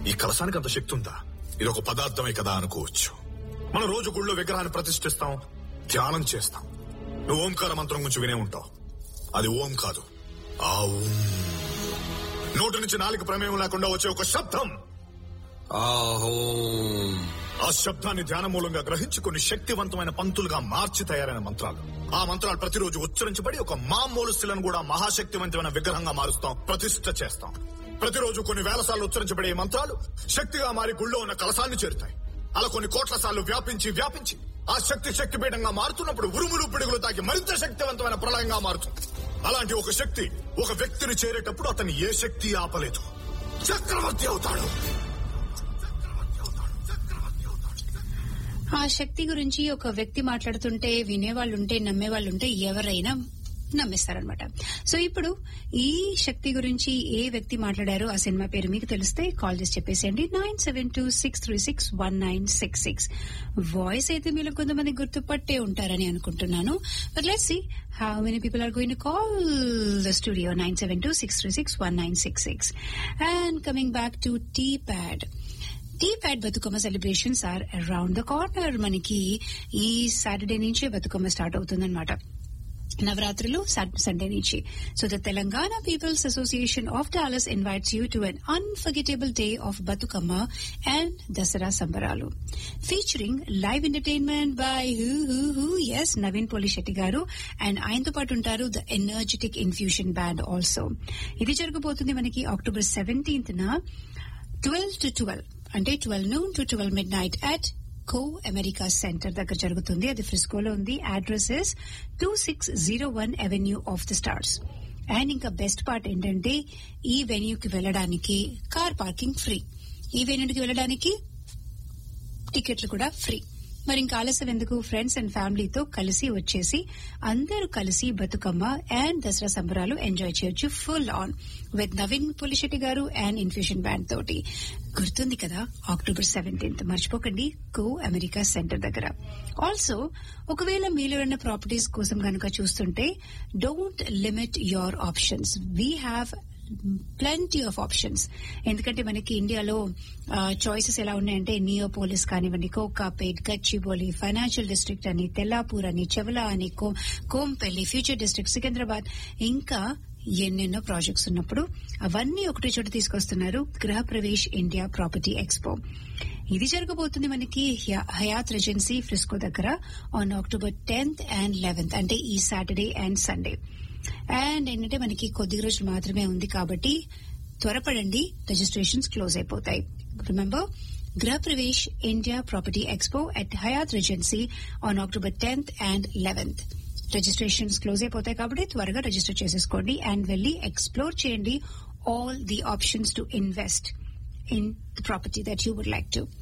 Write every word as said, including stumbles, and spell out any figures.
ఈ కలశానికి అంత శక్తి ఉందా? ఇది ఒక పదార్థమే కదా అనుకోవచ్చు. మనం రోజు గుళ్ళో విగ్రహాన్ని ప్రతిష్ఠిస్తాం, ధ్యానం చేస్తాం. నువ్వు ఓంకార మంత్రం గురించి వినే ఉంటావు. అది ఓం కాదు, ఆ ఓం. నోటి నుంచి నాలుగు ప్రమేయం లేకుండా వచ్చే ఒక శబ్దం. ఆ శబ్దాన్ని ధ్యాన మూలంగా గ్రహించి కొన్ని శక్తివంతమైన పంక్తులుగా మార్చి తయారైన మంత్రాలు. ఆ మంత్రాలు ప్రతిరోజు ఉచ్చరించబడి ఒక మామూలు శిలను కూడా మహాశక్తివంతమైన విగ్రహంగా మారుస్తాం, ప్రతిష్ఠ చేస్తాం. ప్రతిరోజు కొన్ని వేల సార్లు ఉచ్చరించబడే మంత్రాలు శక్తిగా మారి గుళ్ళో ఉన్న కలశాన్ని చేరుతాయి. అలా కొన్ని కోట్ల సార్లు వ్యాపించి వ్యాపించి ఆ శక్తి శక్తిపీఠంగా మారుతున్నప్పుడు ఉరుములు పిడుగులు తాకి మరింత శక్తివంతమైన ప్రళయంగా మారుతుంది. అలాంటి ఒక శక్తి ఒక వ్యక్తిని చేరేటప్పుడు అతన్ని ఏ శక్తి ఆపలేదు. చక్రవర్తి అవుతాడు. ఆ శక్తి గురించి ఒక వ్యక్తి మాట్లాడుతుంటే వినేవాళ్ళుంటే నమ్మేవాళ్ళుంటే ఎవరైనా నమ్మేస్తారనమాట. సో ఇప్పుడు ఈ శక్తి గురించి ఏ వ్యక్తి మాట్లాడారో ఆ సినిమా పేరు మీకు తెలిస్తే కాల్ చేసి చెప్పేసేయండి. Nine seven two six three six one nine six six. Voice అయితే మీరు కొంతమంది గుర్తుపట్టే ఉంటారని అనుకుంటున్నాను. But let's see how many people are going to call the studio. Nine seven two six three six one nine six six. And coming back to tea pad. Tea pad Bathukamma celebrations are around the corner. మనకి ఈ Saturday నుంచే Bathukamma start అవుతుందన్నమాట. నవరాత్రులు Sunday నుంచి. So the Telangana peoples association of Dallas invites you to an unforgettable day of Bathukamma and Dasara సంబరాలు, featuring live entertainment by who who who yes Naveen Polisetty గారు. And ఆయనతో పాటు ఉంటారు the energetic infusion band also. ఇది జరగబోతుంది మనకి అక్టోబర్ సెవెంటీన్త్ న ట్వెల్వ్ టు ట్వెల్వ్ అంటే twelve noon to twelve mid night at co America centre దగ్గర జరుగుతుంది. అది ఫ్రిస్కోలో ఉంది. Address is two six zero one avenue of the stars. And ఇంకా బెస్ట్ పార్ట్ ఏంటంటే ఈ వెన్యూకి వెళ్ళడానికి కార్ పార్కింగ్ ఫ్రీ. ఈ వెన్యూకి వెళ్ళడానికి టికెట్లు కూడా ఫ్రీ. మరి ఇంకా ఆలస్యం ఎందుకు? ఫ్రెండ్స్ అండ్ ఫ్యామిలీతో కలిసి వచ్చేసి అందరూ కలిసి బతుకమ్మ అండ్ దసరా సంబరాలు ఎంజాయ్ చేయొచ్చు full on with Naveen Pulishetty గారు అండ్ ఇన్ఫ్యూషన్ బ్యాండ్ తోటి. గుర్తుంది కదా, అక్టోబర్ సెవెంటీన్త్ మర్చిపోకండి, కో అమెరికా సెంటర్ దగ్గర. ఆల్సో ఒకవేళ మీలో ఉన్న ప్రాపర్టీస్ కోసం కనుక చూస్తుంటే don't limit your options. We have plenty of options. ఎందుకంటే మనకి ఇండియాలో చాయిసెస్ ఎలా ఉన్నాయంటే నియోపోలిస్ కానివ్వండి, కోకాపేట్, గచ్చిబౌలి, ఫైనాన్షియల్ డిస్ట్రిక్ట్ అని, తెల్లాపూర్ అని, చెవలా అని, కోంపల్లి, ఫ్యూచర్ డిస్ట్రిక్ట్, సికింద్రాబాద్, ఇంకా ఎన్నెన్నో ప్రాజెక్ట్స్ ఉన్నప్పుడు అవన్నీ ఒకటే చోట తీసుకొస్తున్నారు గృహ ప్రవేశ్ ఇండియా ప్రాపర్టీ ఎక్స్పో. ఇది జరగబోతుంది మనకి హయాత్ రెజెన్సీ ఫ్రిస్కో దగ్గర on October tenth and eleventh అంటే ఈ సాటర్డే అండ్ సండే. అండ్ ఏంటంటే మనకి కొద్ది రోజులు మాత్రమే ఉంది కాబట్టి త్వరపడండి, రిజిస్ట్రేషన్స్ క్లోజ్ అయిపోతాయి. రిమెంబర్, గృహ Pravesh India property expo at Hayat regency on October tenth and eleventh. Registrations close అయిపోతాయి కాబట్టి త్వరగా రిజిస్టర్ చేసేసుకోండి అండ్ వెళ్లి ఎక్స్ప్లోర్ చేయండి all the options to invest in the property that you would like to.